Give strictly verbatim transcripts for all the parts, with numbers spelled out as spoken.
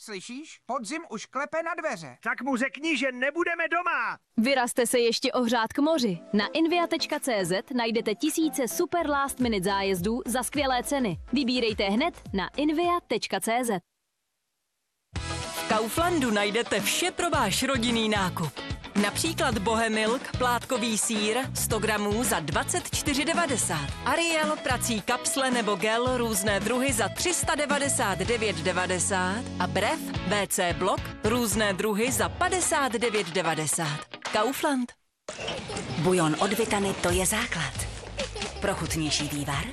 Slyšíš? Podzim už klepe na dveře. Tak mu řekni, že nebudeme doma. Vyrazte se ještě ohřát k moři. Na invia tečka cé zet najdete tisíce super last minute zájezdů za skvělé ceny. Vybírejte hned na invia tečka cé zet. V Kauflandu najdete vše pro váš rodinný nákup. Například Bohemilk, plátkový sýr, sto gramů za dvacet čtyři devadesát. Ariel, prací kapsle nebo gel, různé druhy za tři sta devadesát devět devadesát. A Brev, vé cé blok, různé druhy za padesát devět devadesát. Kaufland. Bujon od Vitany, to je základ. Pro chutnější vývar.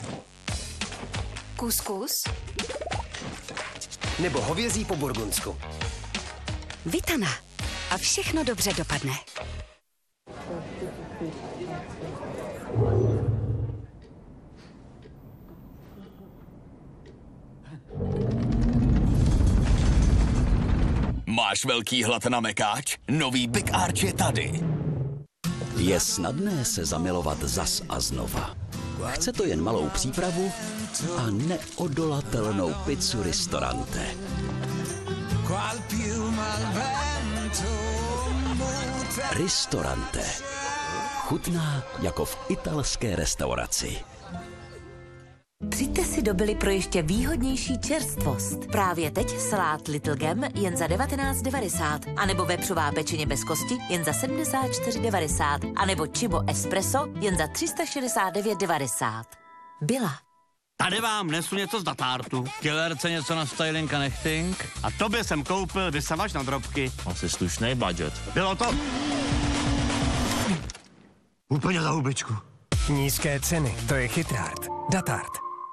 Kuskus. Nebo hovězí po burgundsku. Vitana. A všechno dobře dopadne. Máš velký hlad na mekáč? Nový Big Arch je tady. Je snadné se zamilovat zas a znova. Chce to jen malou přípravu a neodolatelnou pizzu Ristorante. Ristorante. Chutná jako v italské restauraci. Přijďte si do Billy pro ještě výhodnější čerstvost. Právě teď salát Little Gem jen za devatenáct devadesát. A nebo vepřová pečeně bez kosti jen za sedmdesát čtyři devadesát. A nebo Chibo Espresso jen za tři sta šedesát devět devadesát. Byla. Tady vám nesu něco z Datartu. Killerce něco na styling a nechting. A tobě jsem koupil vysavač na drobky. Asi slušný budget. Bylo to... Úplně za hubičku. Nízké ceny, to je chytrát. Datart.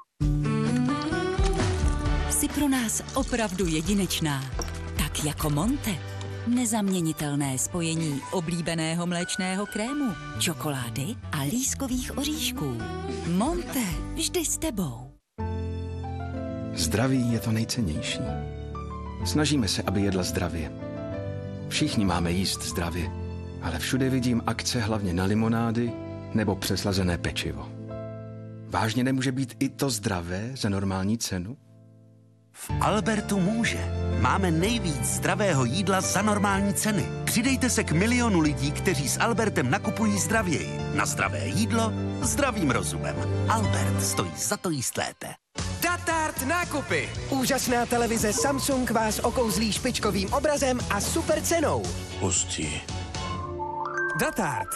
Jsi pro nás opravdu jedinečná. Tak jako Monte. Nezaměnitelné spojení oblíbeného mléčného krému, čokolády a lískových oříšků. Monte, vždy s tebou. Zdraví je to nejcennější. Snažíme se, aby jedla zdravě. Všichni máme jíst zdravě, ale všude vidím akce hlavně na limonády nebo přeslazené pečivo. Vážně nemůže být i to zdravé za normální cenu? V Albertu může. Máme nejvíc zdravého jídla za normální ceny. Přidejte se k milionu lidí, kteří s Albertem nakupují zdravěji. Na zdravé jídlo zdravým rozumem. Albert stojí za to jíst lépe. Datart nákupy. Úžasná televize Samsung vás okouzlí špičkovým obrazem a super cenou. Hustí. Datart.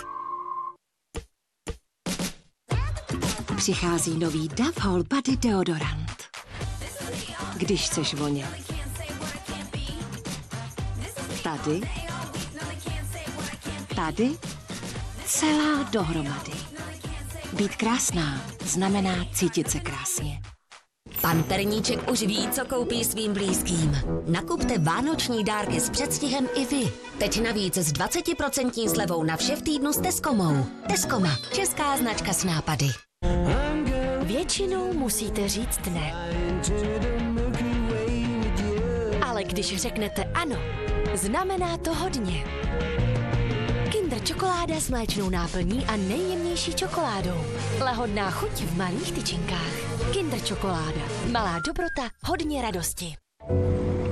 Přichází nový Dove Whole Body deodorant. Když chceš vonět. Tady. Tady. Celá dohromady. Být krásná znamená cítit se krásně. Pan Perníček už ví, co koupí svým blízkým. Nakupte vánoční dárky s předstihem i vy. Teď navíc s dvacet procent slevou na vše v týdnu s Tescomou. Tescoma, česká značka s nápady. Většinou musíte říct ne. Ale když řeknete ano, znamená to hodně. Kinder čokoláda s mléčnou náplní a nejjemnější čokoládou. Lahodná chuť v malých tyčinkách. Kinder čokoláda. Malá dobrota, hodně radosti.